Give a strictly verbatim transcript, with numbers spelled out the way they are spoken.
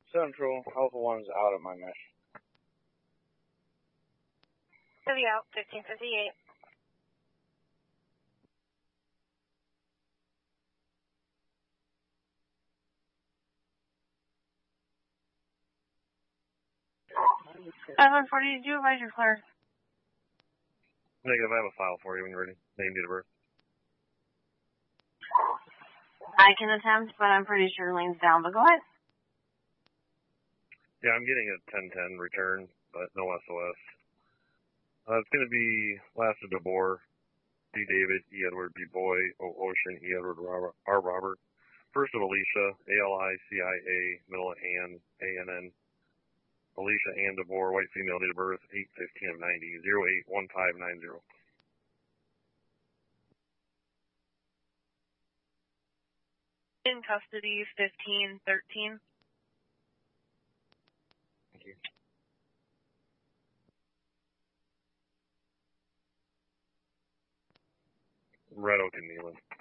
Central, Alpha one's out at my mesh. City out, fifteen fifty-eight. five one forty, did you advise your clear? Negative, I have a file for you when you're ready. Name, date of birth. I can attempt, but I'm pretty sure lane's down, but go ahead. Yeah, I'm getting a ten ten return, but no S O S. Uh, it's going to be last of DeBoer, D. David, E. Edward, B. Boy, O. Ocean, E. Edward, Robert, R. Robert. First of Alicia, A. L. I. C. I. A. Middle of Ann, A. N. N. Alicia Ann DeBoer, white female, date of birth, eight fifteen of ninety, zero eight one five nine zero. In custody, fifteen thirteen. Thank you. Red Oak and Nealon.